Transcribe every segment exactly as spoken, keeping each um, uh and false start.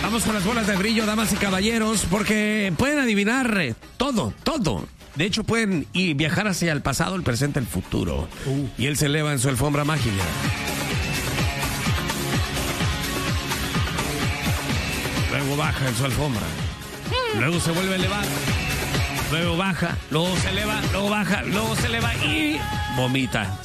Vamos con las bolas de brillo, damas y caballeros, porque pueden adivinar eh, todo, todo. De hecho, pueden ir, viajar hacia el pasado, el presente, el futuro. Uh. Y él se eleva en su alfombra mágica. Luego baja en su alfombra. Luego se vuelve a elevar. Luego baja, luego se eleva, luego baja, luego se eleva y vomita.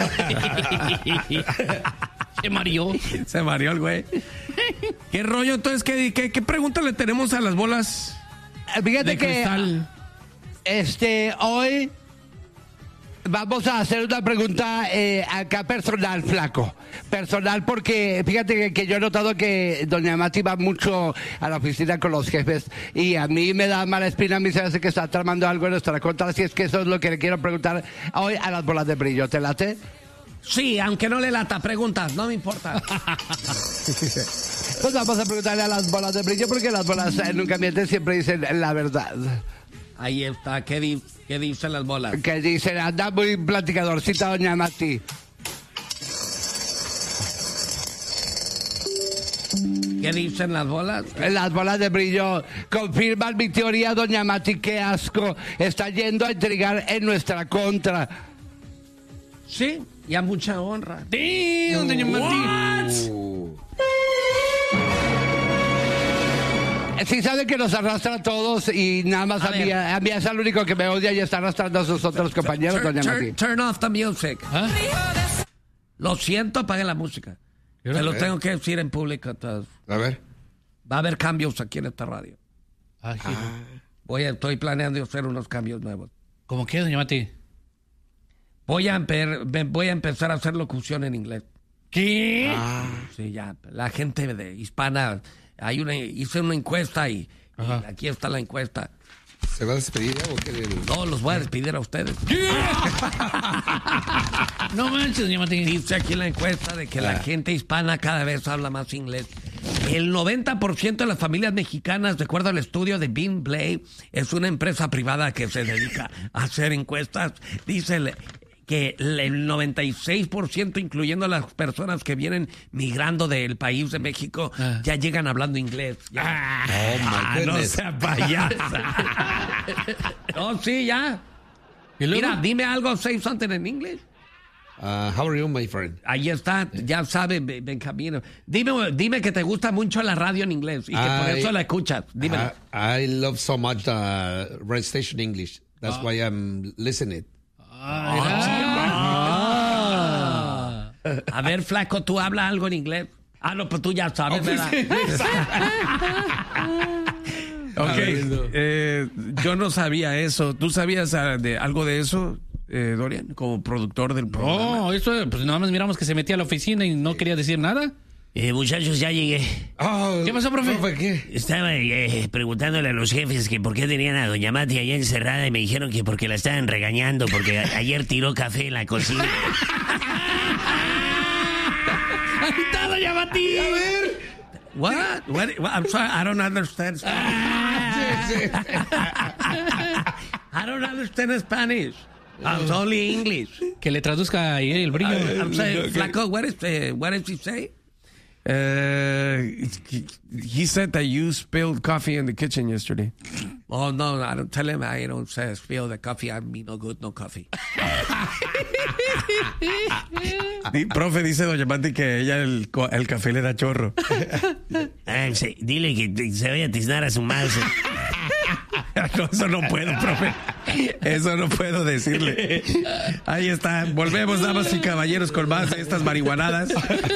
Se mareó. Se mareó el güey. ¿Qué rollo? Entonces, ¿qué, qué, qué pregunta le tenemos a las bolas Fíjate de que cristal? Este, hoy vamos a hacer una pregunta eh, acá personal, flaco. Personal porque fíjate que, que yo he notado que doña Mati va mucho a la oficina con los jefes y a mí me da mala espina, a mí se hace que está tramando algo en nuestra contra, así es que eso es lo que le quiero preguntar hoy a las bolas de brillo. ¿Te late? Sí, aunque no le lata, preguntas, no me importa. Pues vamos a preguntarle a las bolas de brillo porque las bolas eh, nunca mienten, siempre dicen la verdad. Ahí está, ¿qué, di- qué dicen las bolas? Que dicen, anda muy platicadorcita doña Mati. ¿Qué dicen las bolas? Las bolas de brillo confirman mi teoría, doña Mati, qué asco. Está yendo a intrigar en nuestra contra. Sí, y a mucha honra. Damn, doña Mati. Sí sabe que nos arrastra a todos y nada más A a, mí, ver. a mí es el único que me odia y está arrastrando a sus otros compañeros, Turn, doña turn- Mati. turn off the music. ¿Ah? Lo siento, apague la música. ¿Qué Te lo Eh. tengo que decir en público. Entonces. A ver. Va a haber cambios aquí en esta radio. Ay, sí. Voy a, estoy planeando hacer unos cambios nuevos. ¿Cómo qué, doña Mati? Voy a, empe- me- voy a empezar a hacer locución en inglés. ¿Qué? Sí, ya. La gente de hispana, hay una, hice una encuesta y, y Ajá. aquí está la encuesta. ¿Se va a despedir ya o qué? No, los voy a despedir a ustedes. No manches, doña Mati. Dice aquí la encuesta de que la Ah. gente hispana cada vez habla más inglés. El noventa por ciento de las familias mexicanas, de acuerdo al estudio de Bean Blay, es una empresa privada que se dedica a hacer encuestas. Dice el- que el noventa y seis por ciento, incluyendo a las personas que vienen migrando del país de México, Ah. ya llegan hablando inglés. Ya. Oh, my Ah, no goodness. sea payasa. No, sí, ya. ¿Y luego? Mira, dime algo, say something in English. Uh, how are you, my friend? Ahí está, ya sabe, Be- Benjamín. Dime, dime que te gusta mucho la radio en inglés y que por Ay. eso la escuchas. Dímelo. I, I love so much the radio station English. That's Ah. why I'm listening. Ah. A ver, flaco, ¿tú hablas algo en inglés? Ah, no, pues tú ya sabes, ¿verdad? Ok, eh, yo no sabía eso. ¿Tú sabías ah, de algo de eso, eh, Dorian, como productor del programa? No, eso, pues nada más miramos que se metía a la oficina y no quería decir nada. Eh, muchachos, ya llegué. Oh, ¿Qué pasó, profe? ¿Qué? Estaba eh, preguntándole a los jefes que por qué tenían a doña Mati allá encerrada y me dijeron que porque la estaban regañando porque a- ayer tiró café en la cocina. ¡Ahí está, doña Mati! A ver. What? What? What? I'm sorry, I don't understand Spanish. I don't understand Spanish. I'm only English. Que le traduzca ahí el brillo. I'm saying, flaco, what is, uh, what did he say? Uh, he said that you spilled coffee in the kitchen yesterday. Oh, no, I don't tell him I don't say spill the coffee. I mean, no good, no coffee. Di- profe, dice doña Mati que ella el, co- el café le da chorro. Ah, sí, dile que te- se vaya a tiznar a su mouse. No, eso no puedo, profe. Eso no puedo decirle. Ahí está. Volvemos, damas y caballeros, con más de estas marihuanadas.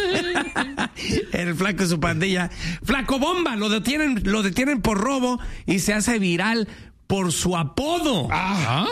El flaco y su pandilla. Flaco Bomba, lo detienen, lo detienen por robo y se hace viral por su apodo. ¿Ah?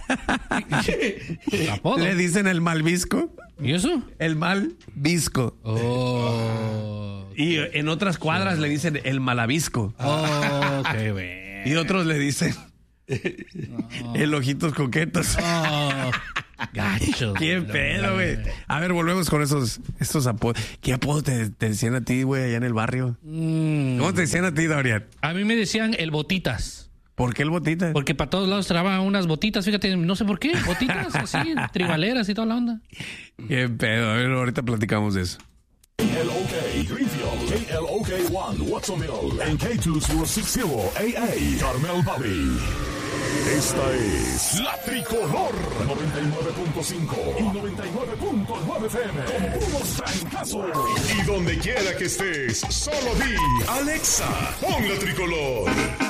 ¿Apodo? Le dicen el malvisco. ¿Y eso? El mal visco. Oh. Y en otras cuadras le dicen el malavisco. Oh, qué bueno. Y otros le dicen el ojitos coquetos. Oh, gacho. Qué pedo, güey. A ver, volvemos con esos estos apodos. ¿Qué apodos te, te decían a ti, güey, allá en el barrio? Mm, ¿Cómo te decían a ti, Dorian? a mí me decían el botitas. ¿Por qué el botita? Porque para todos lados trababan unas botitas, fíjate, no sé por qué, botitas así, tribaleras y toda la onda. Qué pedo. A ver, ahorita platicamos de eso. El OK Trivia L O K one, Watsonville. En K dos cero seis cero A A, Carmel Valley. Esta es La Tricolor noventa y nueve punto cinco y noventa y nueve punto nueve F M. Con puros trancazos. Y donde quiera que estés, solo di Alexa, pon La Tricolor.